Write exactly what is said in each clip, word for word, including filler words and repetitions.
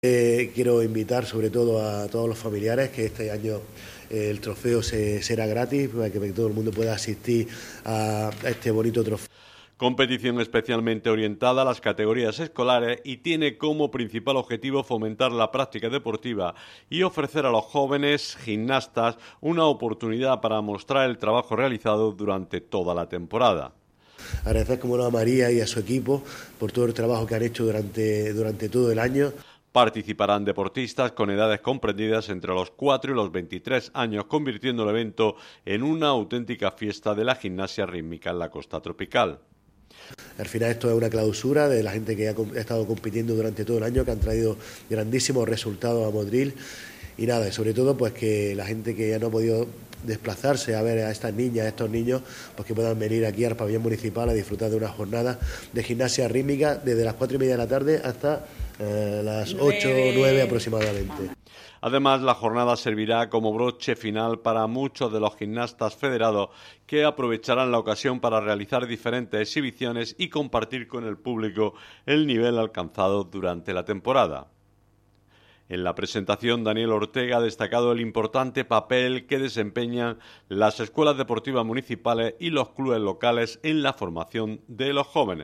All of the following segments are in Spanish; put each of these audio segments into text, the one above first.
Eh, quiero invitar sobre todo a todos los familiares que este año eh, el trofeo se, será gratis para que todo el mundo pueda asistir a, a este bonito trofeo. Competición especialmente orientada a las categorías escolares y tiene como principal objetivo fomentar la práctica deportiva y ofrecer a los jóvenes gimnastas una oportunidad para mostrar el trabajo realizado durante toda la temporada. Agradecer como no a María y a su equipo por todo el trabajo que han hecho durante, durante todo el año. Participarán deportistas con edades comprendidas entre los cuatro y los veintitrés años, convirtiendo el evento en una auténtica fiesta de la gimnasia rítmica en la costa tropical. Al final esto es una clausura de la gente que ha estado compitiendo durante todo el año, que han traído grandísimos resultados a Motril. Y nada, y sobre todo pues que la gente que ya no ha podido desplazarse a ver a estas niñas, a estos niños, pues que puedan venir aquí al pabellón municipal a disfrutar de una jornada de gimnasia rítmica desde las cuatro y media de la tarde hasta eh, las ocho o nueve aproximadamente. Además, la jornada servirá como broche final para muchos de los gimnastas federados que aprovecharán la ocasión para realizar diferentes exhibiciones y compartir con el público el nivel alcanzado durante la temporada. En la presentación, Daniel Ortega ha destacado el importante papel que desempeñan las escuelas deportivas municipales y los clubes locales en la formación de los jóvenes.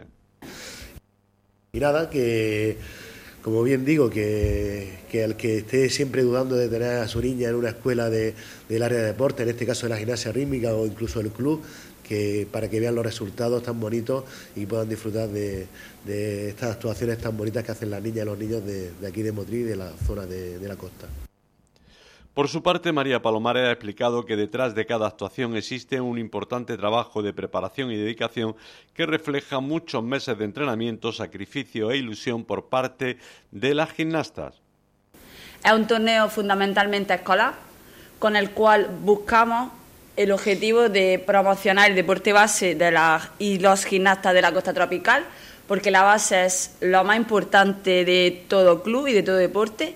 Y nada, que como bien digo, que, que el que esté siempre dudando de tener a su niña en una escuela de, del área de deporte, en este caso de la gimnasia rítmica o incluso el club, que para que vean los resultados tan bonitos y puedan disfrutar de, de estas actuaciones tan bonitas que hacen las niñas y los niños de, de aquí de Motril y de la zona de, de la costa. Por su parte, María Palomares ha explicado que detrás de cada actuación existe un importante trabajo de preparación y dedicación que refleja muchos meses de entrenamiento, sacrificio e ilusión por parte de las gimnastas. Es un torneo fundamentalmente escolar, con el cual buscamos el objetivo de promocionar el deporte base de las y los gimnastas de la costa tropical, porque la base es lo más importante de todo club y de todo deporte.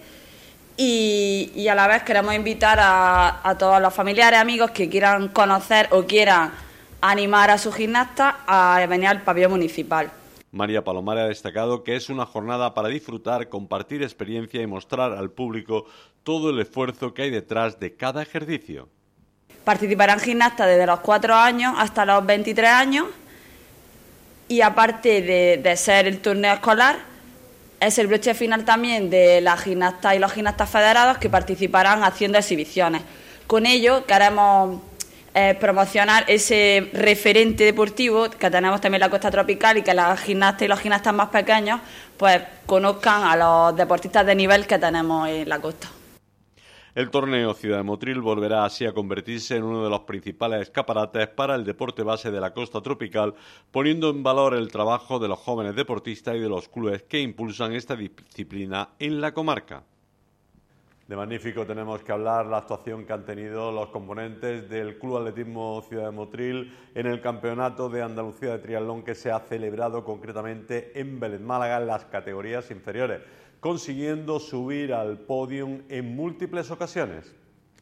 Y, y a la vez queremos invitar a, a todos los familiares, amigos que quieran conocer o quieran animar a sus gimnastas a venir al pabellón municipal. María Palomares ha destacado que es una jornada para disfrutar, compartir experiencia y mostrar al público todo el esfuerzo que hay detrás de cada ejercicio. Participarán gimnastas desde los cuatro años hasta los veintitrés años y aparte de, de ser el torneo escolar, es el broche final también de las gimnastas y los gimnastas federados que participarán haciendo exhibiciones. Con ello queremos eh, promocionar ese referente deportivo que tenemos también en la costa tropical y que las gimnastas y los gimnastas más pequeños pues conozcan a los deportistas de nivel que tenemos en la costa. El torneo Ciudad de Motril volverá así a convertirse en uno de los principales escaparates para el deporte base de la costa tropical, poniendo en valor el trabajo de los jóvenes deportistas y de los clubes que impulsan esta disciplina en la comarca. De magnífico tenemos que hablar la actuación que han tenido los componentes del Club Atletismo Ciudad de Motril en el Campeonato de Andalucía de Triatlón que se ha celebrado concretamente en Vélez Málaga en las categorías inferiores, consiguiendo subir al podium en múltiples ocasiones.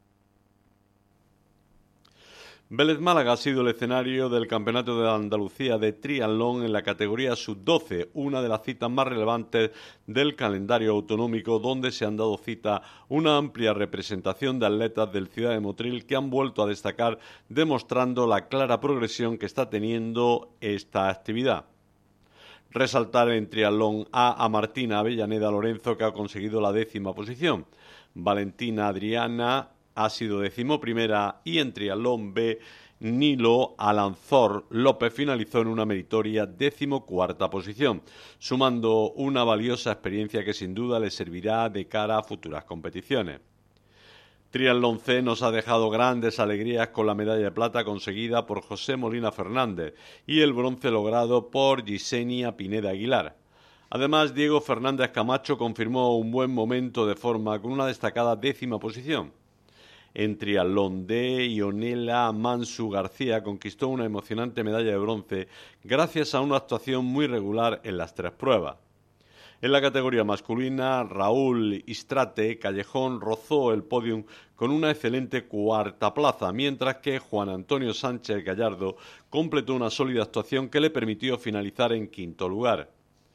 Vélez Málaga ha sido el escenario del Campeonato de Andalucía de Triatlón en la categoría sub doce, una de las citas más relevantes del calendario autonómico, donde se han dado cita una amplia representación de atletas del Ciudad de Motril que han vuelto a destacar, demostrando la clara progresión que está teniendo esta actividad. Resaltar en triatlón A a Martina Avellaneda Lorenzo, que ha conseguido la décima posición. Valentina Adriana ha sido decimoprimera y en triatlón B, Nilo Alanzor López finalizó en una meritoria decimocuarta posición, sumando una valiosa experiencia que sin duda le servirá de cara a futuras competiciones. Triatlón C nos ha dejado grandes alegrías con la medalla de plata conseguida por José Molina Fernández y el bronce logrado por Gisenia Pineda Aguilar. Además, Diego Fernández Camacho confirmó un buen momento de forma con una destacada décima posición. En triatlón D, Ionela Mansu García conquistó una emocionante medalla de bronce gracias a una actuación muy regular en las tres pruebas. En la categoría masculina, Raúl Istrate Callejón rozó el podium con una excelente cuarta plaza, mientras que Juan Antonio Sánchez Gallardo completó una sólida actuación que le permitió finalizar en quinto lugar.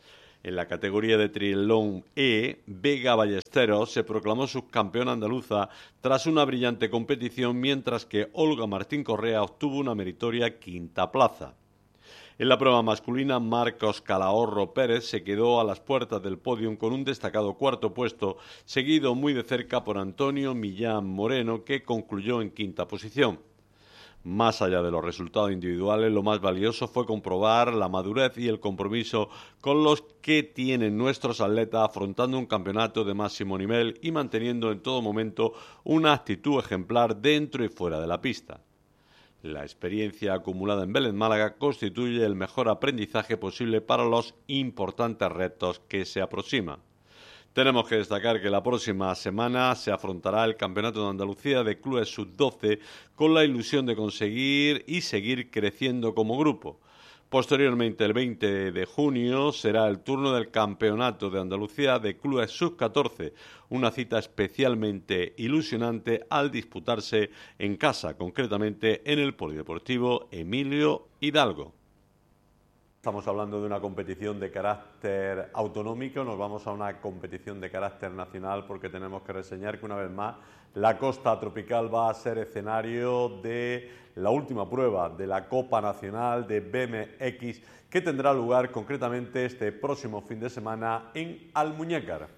En la categoría de triatlón E, Vega Ballesteros se proclamó subcampeona andaluza tras una brillante competición, mientras que Olga Martín Correa obtuvo una meritoria quinta plaza. En la prueba masculina, Marcos Calahorro Pérez se quedó a las puertas del podio con un destacado cuarto puesto, seguido muy de cerca por Antonio Millán Moreno, que concluyó en quinta posición. Más allá de los resultados individuales, lo más valioso fue comprobar la madurez y el compromiso con los que tienen nuestros atletas afrontando un campeonato de máximo nivel y manteniendo en todo momento una actitud ejemplar dentro y fuera de la pista. La experiencia acumulada en Vélez Málaga constituye el mejor aprendizaje posible para los importantes retos que se aproximan. Tenemos que destacar que la próxima semana se afrontará el Campeonato de Andalucía de Clubes sub doce con la ilusión de conseguir y seguir creciendo como grupo. Posteriormente, el veinte de junio, será el turno del Campeonato de Andalucía de Clubes sub catorce, una cita especialmente ilusionante al disputarse en casa, concretamente en el Polideportivo Emilio Hidalgo. Estamos hablando de una competición de carácter autonómico, nos vamos a una competición de carácter nacional porque tenemos que reseñar que una vez más la costa tropical va a ser escenario de la última prueba de la Copa Nacional de B M X que tendrá lugar concretamente este próximo fin de semana en Almuñécar.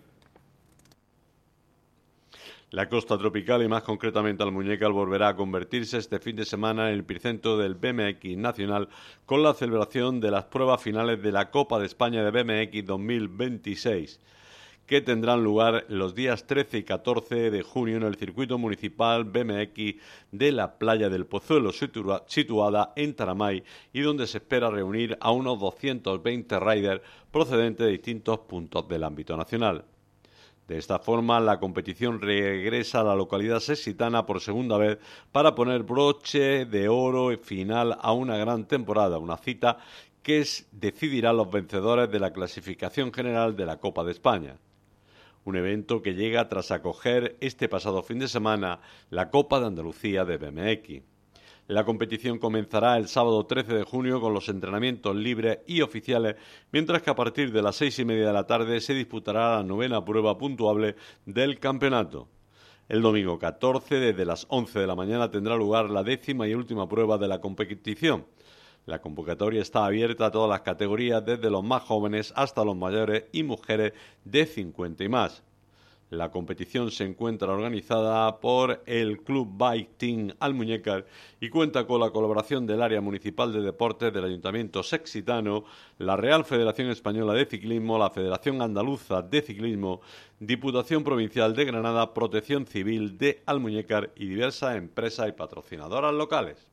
La costa tropical y más concretamente Almuñécar volverá a convertirse este fin de semana en el epicentro del B M X nacional con la celebración de las pruebas finales de la Copa de España de B M X dos mil veintiséis, que tendrán lugar los días trece y catorce de junio en el circuito municipal B M X de la Playa del Pozuelo, situada en Taramay, y donde se espera reunir a unos doscientos veinte riders procedentes de distintos puntos del ámbito nacional. De esta forma, la competición regresa a la localidad sextitana por segunda vez para poner broche de oro final a una gran temporada, una cita que decidirá los vencedores de la clasificación general de la Copa de España. Un evento que llega tras acoger este pasado fin de semana la Copa de Andalucía de B M X. La competición comenzará el sábado trece de junio con los entrenamientos libres y oficiales, mientras que a partir de las seis y media de la tarde se disputará la novena prueba puntuable del campeonato. El domingo catorce, desde las once de la mañana, tendrá lugar la décima y última prueba de la competición. La convocatoria está abierta a todas las categorías, desde los más jóvenes hasta los mayores y mujeres de cincuenta y más. La competición se encuentra organizada por el Club Bike Team Almuñécar y cuenta con la colaboración del Área Municipal de Deportes del Ayuntamiento Sextitano, la Real Federación Española de Ciclismo, la Federación Andaluza de Ciclismo, Diputación Provincial de Granada, Protección Civil de Almuñécar y diversas empresas y patrocinadoras locales.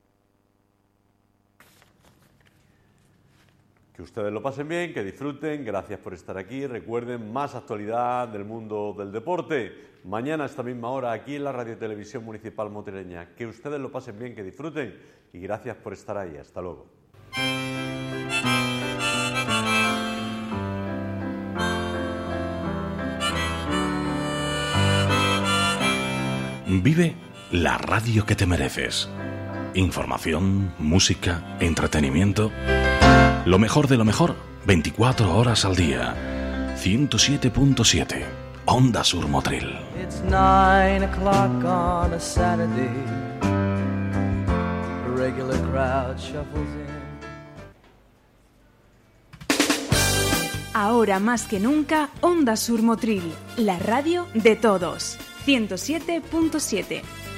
Que ustedes lo pasen bien, que disfruten, gracias por estar aquí. Recuerden, más actualidad del mundo del deporte. Mañana a esta misma hora aquí en la Radio Televisión Municipal Motrileña. Que ustedes lo pasen bien, que disfruten y gracias por estar ahí. Hasta luego. Vive la radio que te mereces. Información, música, entretenimiento. Lo mejor de lo mejor, veinticuatro horas al día. ciento siete punto siete, Onda Sur Motril. It's nine o'clock on a Saturday. A regular crowd shuffles in. Ahora más que nunca, Onda Sur Motril, la radio de todos. ciento siete punto siete.